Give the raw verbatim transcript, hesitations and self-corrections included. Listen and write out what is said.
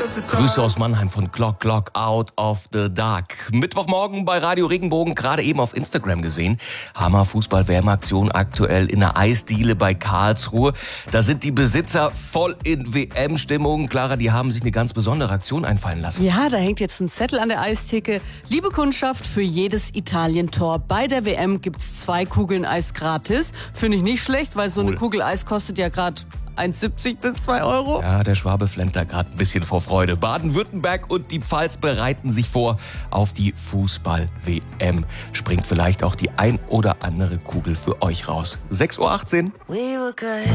Grüße aus Mannheim von Glock Glock Out of the Dark. Mittwochmorgen bei Radio Regenbogen, gerade eben auf Instagram gesehen. Hammer Fußball-W M-Aktion aktuell in der Eisdiele bei Karlsruhe. Da sind die Besitzer voll in W M-Stimmung. Clara, die haben sich eine ganz besondere Aktion einfallen lassen. Ja, da hängt jetzt ein Zettel an der Eistheke. Liebe Kundschaft, für jedes Italien-Tor bei der W M gibt's zwei Kugeln Eis gratis. Finde ich nicht schlecht, weil so Cool. eine Kugel Eis kostet ja gerade eins siebzig bis zwei Euro. Ja, der Schwabe flennt da gerade ein bisschen vor Freude. Baden-Württemberg und die Pfalz bereiten sich vor auf die Fußball-W M. Springt vielleicht auch die ein oder andere Kugel für euch raus. sechs Uhr achtzehn. We were good.